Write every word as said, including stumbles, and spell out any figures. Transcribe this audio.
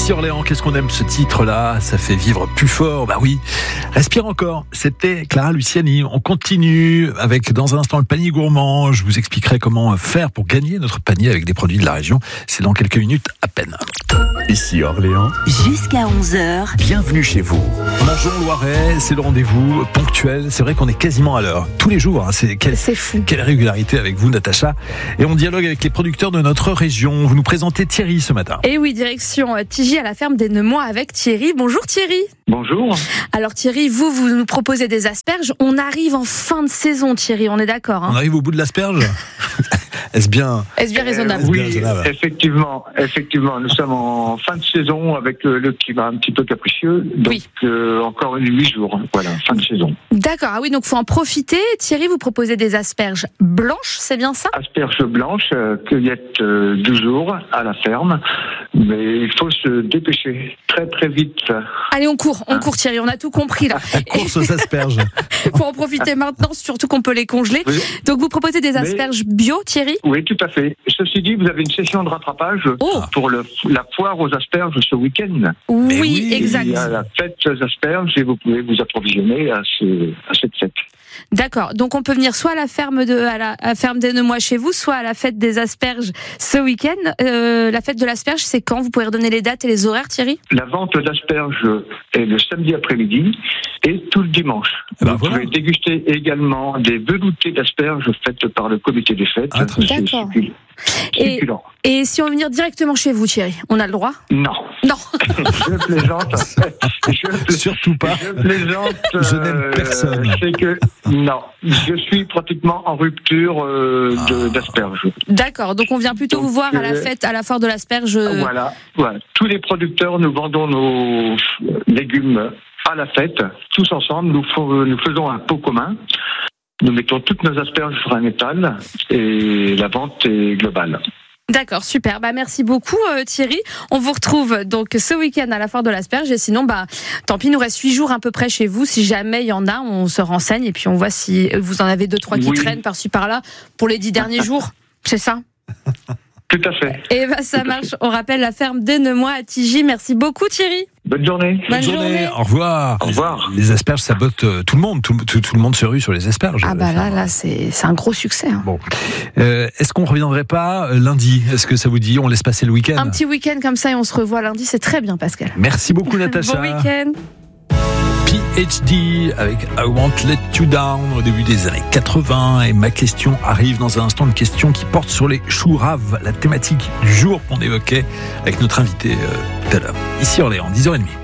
Ici Orléans, qu'est-ce qu'on aime ce titre-là? Ça fait vivre plus fort. Bah oui. Respire encore. C'était Clara Luciani. On continue avec dans un instant le panier gourmand. Je vous expliquerai comment faire pour gagner notre panier avec des produits de la région. C'est dans quelques minutes à peine. Ici Orléans. Jusqu'à onze heures. Bienvenue chez vous. Mangeons Loiret, c'est le rendez-vous ponctuel. C'est vrai qu'on est quasiment à l'heure. Tous les jours. Hein. C'est, quelle, c'est fou. Quelle régularité avec vous, Natacha. Et on dialogue avec les producteurs de notre région. Vous nous présentez Thierry ce matin. Et oui, direction Tigy à la ferme des Nemois avec Thierry. Bonjour Thierry. Bonjour. Alors Thierry, vous, vous nous proposez des asperges. On arrive en fin de saison Thierry, on est d'accord hein? On arrive au bout de l'asperge. Est-ce bien, Est-ce bien raisonnable? euh, Oui, effectivement, effectivement. Nous sommes en fin de saison avec euh, le climat un petit peu capricieux. Donc oui. euh, encore huit jours. Voilà, fin de saison. D'accord, ah oui, donc faut en profiter. Thierry, vous proposez des asperges blanches, c'est bien ça? Asperges blanches, euh, cueillette euh, douze jours à la ferme. Mais il faut se dépêcher très très vite. Allez, on court, on hein? court Thierry, on a tout compris là. Course aux asperges. Faut en profiter maintenant, surtout qu'on peut les congeler. Oui. Donc vous proposez des asperges Mais... bio, Thierry? Oui, tout à fait. Ceci dit, vous avez une session de rattrapage oh. pour le, la foire aux asperges ce week-end. Oui, oui, exact. Il y a la fête aux asperges et vous pouvez vous approvisionner à, ce, à cette fête. D'accord. Donc on peut venir soit à la ferme de à la, à la ferme des Nemois chez vous, soit à la fête des asperges ce week-end. Euh, la fête de l'asperge, c'est quand? Vous pouvez redonner les dates et les horaires, Thierry? La vente d'asperges est le samedi après-midi et tout le dimanche. Ben vous voilà. pouvez déguster également des veloutés d'asperges faites par le comité des fêtes. Ah, c'est d'accord. succulent. Et, et si on veut venir directement chez vous, Thierry, on a le droit? Non. Non. Je plaisante. Je pla... Surtout pas. Je plaisante. Je n'aime personne. Euh, c'est que non, je suis pratiquement en rupture euh, de, ah. d'asperges. D'accord. Donc on vient plutôt donc, vous voir euh, à la fête, à la foire de l'asperge. Voilà. Voilà. Tous les producteurs, nous vendons nos légumes à la fête, tous ensemble. Nous, f- nous faisons un pot commun. Nous mettons toutes nos asperges sur un étal et la vente est globale. D'accord, super. Bah merci beaucoup euh, Thierry. On vous retrouve donc ce week-end à la foire de l'asperge et sinon bah tant pis, il nous reste huit jours à peu près chez vous. Si jamais il y en a, on se renseigne et puis on voit si vous en avez deux trois qui oui. traînent par-ci par-là pour les dix derniers jours. C'est ça? Tout à fait. Et bah ça Tout marche. On rappelle la ferme des Nemois à Tigy. Merci beaucoup Thierry. Bonne journée. Bonne Bonne journée. journée. Au revoir. Au revoir. Les, les asperges, ça botte euh, tout le monde. Tout, tout, tout le monde se rue sur les asperges. Ah bah là, là, c'est, c'est un gros succès. Hein. Bon. Euh, est-ce qu'on reviendrait pas lundi? Est-ce que ça vous dit? On laisse passer le week-end. Un petit week-end comme ça et on se revoit lundi. C'est très bien, Pascal. Merci beaucoup, Natacha. Bon week-end. P H D avec I Won't Let You Down au début des années quatre-vingts. Et ma question arrive dans un instant, une question qui porte sur les choux raves, la thématique du jour qu'on évoquait avec notre invité euh, tout à l'heure. Ici Orléans, dix heures trente.